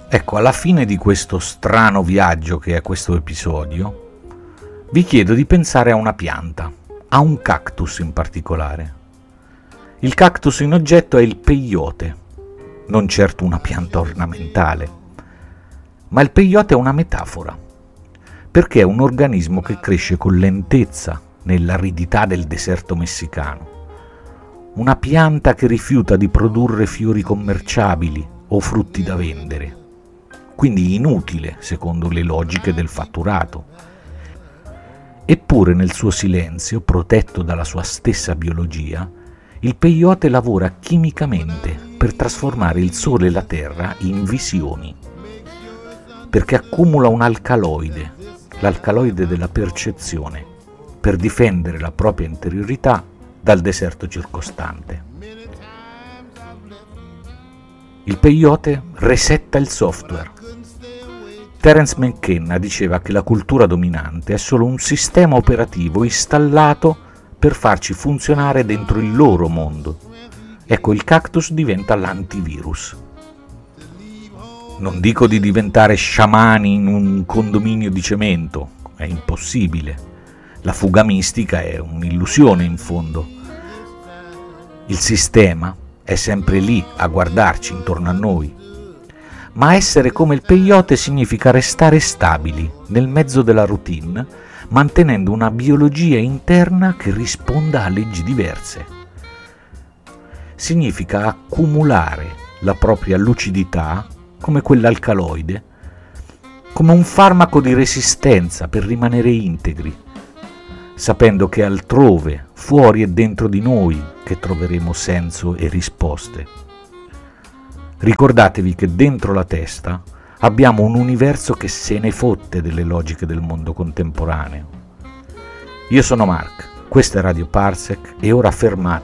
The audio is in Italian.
Ecco, alla fine di questo strano viaggio che è questo episodio, vi chiedo di pensare a una pianta, a un cactus in particolare. Il cactus in oggetto è il peyote, non certo una pianta ornamentale, ma il peyote è una metafora, perché è un organismo che cresce con lentezza nell'aridità del deserto messicano, una pianta che rifiuta di produrre fiori commerciabili o frutti da vendere, quindi inutile secondo le logiche del fatturato. Eppure nel suo silenzio, protetto dalla sua stessa biologia, il peyote lavora chimicamente per trasformare il sole e la terra in visioni, perché accumula un alcaloide, l'alcaloide della percezione, per difendere la propria interiorità dal deserto circostante. Il peyote resetta il software. Terence McKenna diceva che la cultura dominante è solo un sistema operativo installato per farci funzionare dentro il loro mondo. Ecco, il cactus diventa l'antivirus. Non dico di diventare sciamani in un condominio di cemento, è impossibile. La fuga mistica è un'illusione in fondo. Il sistema è sempre lì a guardarci intorno a noi. Ma essere come il peyote significa restare stabili nel mezzo della routine, mantenendo una biologia interna che risponda a leggi diverse. Significa accumulare la propria lucidità come quell'alcaloide, come un farmaco di resistenza per rimanere integri, sapendo che altrove, fuori e dentro di noi, che troveremo senso e risposte. Ricordatevi che dentro la testa abbiamo un universo che se ne fotte delle logiche del mondo contemporaneo. Io sono Mark, questa è Radio Parsec e ora fermate